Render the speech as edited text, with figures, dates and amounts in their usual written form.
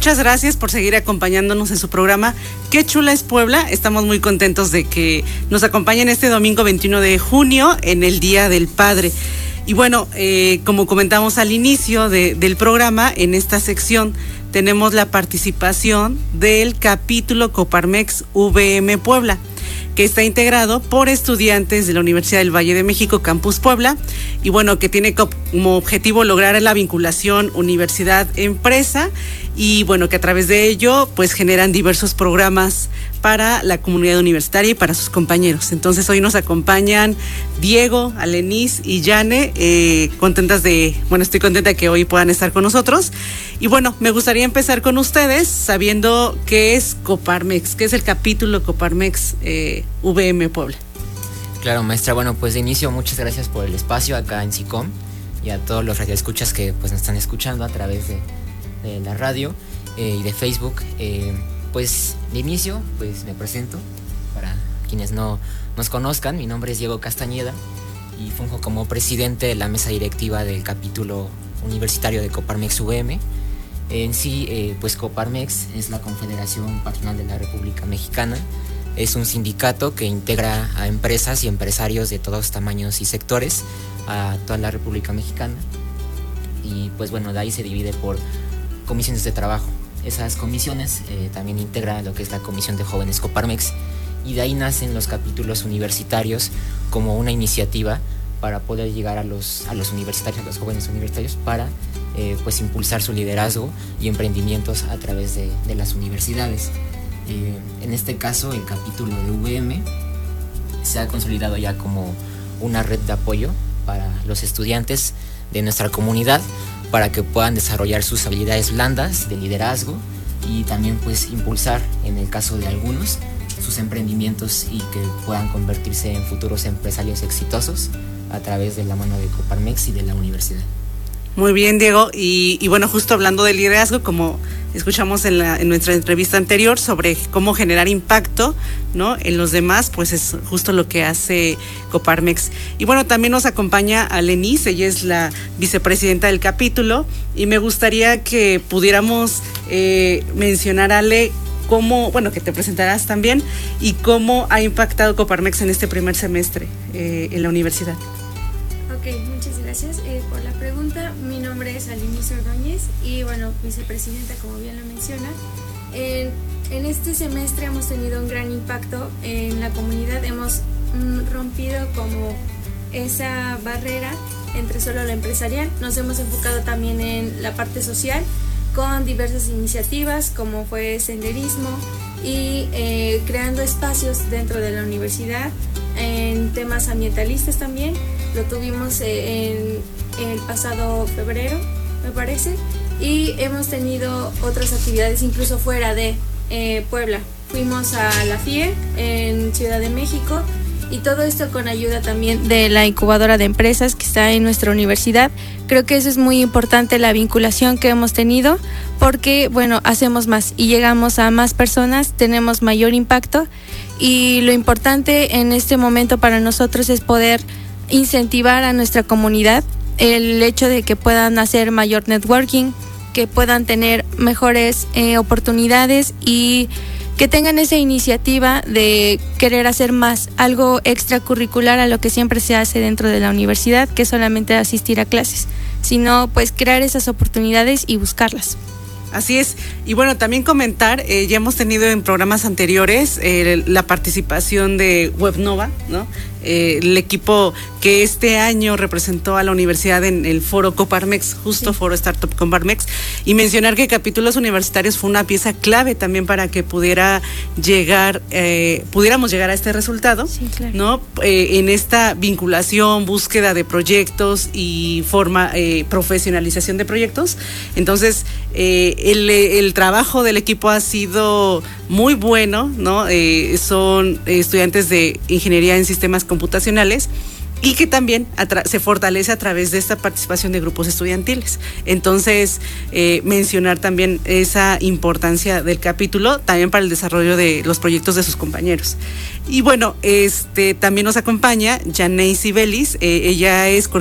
muchas gracias por seguir acompañándonos en su programa Qué chula es Puebla. Estamos muy contentos de que nos acompañen este domingo 21 de junio en el Día del Padre. Y bueno, como comentamos al inicio del programa, en esta sección tenemos la participación del capítulo Coparmex VM Puebla, que está integrado por estudiantes de la Universidad del Valle de México, Campus Puebla, y bueno, que tiene como objetivo lograr la vinculación universidad-empresa, y bueno, que a través de ello pues generan diversos programas para la comunidad universitaria y para sus compañeros. Entonces hoy nos acompañan Diego, Alenis y Yane, estoy contenta de que hoy puedan estar con nosotros. Y bueno, me gustaría empezar con ustedes sabiendo qué es Coparmex, qué es el capítulo Coparmex VM Puebla. Claro, maestra, bueno, pues de inicio muchas gracias por el espacio acá en SICOM y a todos los radioescuchas que pues nos están escuchando a través de la radio y de Facebook. Pues de inicio, pues me presento para quienes no nos conozcan. Mi nombre es Diego Castañeda y funjo como presidente de la mesa directiva del capítulo universitario de Coparmex VM. En sí, pues Coparmex es la Confederación Patronal de la República Mexicana. Es un sindicato que integra a empresas y empresarios de todos tamaños y sectores a toda la República Mexicana. Y pues bueno, de ahí se divide por comisiones de trabajo. Esas comisiones también integran lo que es la Comisión de Jóvenes Coparmex, y de ahí nacen los capítulos universitarios como una iniciativa para poder llegar a los universitarios, a los jóvenes universitarios, para pues impulsar su liderazgo y emprendimientos a través de las universidades. En este caso, el capítulo de VM se ha consolidado ya como una red de apoyo para los estudiantes de nuestra comunidad, para que puedan desarrollar sus habilidades blandas de liderazgo y también pues impulsar, en el caso de algunos, sus emprendimientos y que puedan convertirse en futuros empresarios exitosos a través de la mano de Coparmex y de la universidad. Muy bien, Diego, y bueno, justo hablando de liderazgo, como escuchamos en nuestra entrevista anterior sobre cómo generar impacto, ¿no?, en los demás, pues es justo lo que hace Coparmex. Y bueno, también nos acompaña Alenis, ella es la vicepresidenta del capítulo, y me gustaría que pudiéramos mencionar, Ale, que te presentarás también, y cómo ha impactado Coparmex en este primer semestre en la universidad. Ok, muchas gracias por la pregunta. Mi nombre es Alenis Ordóñez y bueno, vicepresidenta, como bien lo menciona. En este semestre hemos tenido un gran impacto en la comunidad. Hemos rompido como esa barrera entre solo lo empresarial. Nos hemos enfocado también en la parte social con diversas iniciativas como fue senderismo y creando espacios dentro de la universidad en temas ambientalistas también. Lo tuvimos en el pasado febrero, me parece, y hemos tenido otras actividades incluso fuera de Puebla. Fuimos a la FIE en Ciudad de México, y todo esto con ayuda también de la incubadora de empresas que está en nuestra universidad. Creo que eso es muy importante, la vinculación que hemos tenido, porque bueno, hacemos más y llegamos a más personas, tenemos mayor impacto, y lo importante en este momento para nosotros es poder incentivar a nuestra comunidad, el hecho de que puedan hacer mayor networking, que puedan tener mejores oportunidades y que tengan esa iniciativa de querer hacer más, algo extracurricular a lo que siempre se hace dentro de la universidad, que es solamente asistir a clases, sino pues crear esas oportunidades y buscarlas. Así es, y bueno, también comentar, ya hemos tenido en programas anteriores la participación de WebNova, ¿no? El equipo que este año representó a la universidad en el foro Coparmex, justo sí. Foro Startup Coparmex, y mencionar que Capítulos Universitarios fue una pieza clave también para que pudiéramos llegar a este resultado, sí, claro. ¿No? En esta vinculación, búsqueda de proyectos y profesionalización de proyectos. Entonces, el trabajo del equipo ha sido muy bueno, ¿no? Son estudiantes de Ingeniería en Sistemas Computacionales, y que también se fortalece a través de esta participación de grupos estudiantiles. Entonces, mencionar también esa importancia del capítulo, también para el desarrollo de los proyectos de sus compañeros. Y bueno, también nos acompaña Yaneisi Vélez, ella es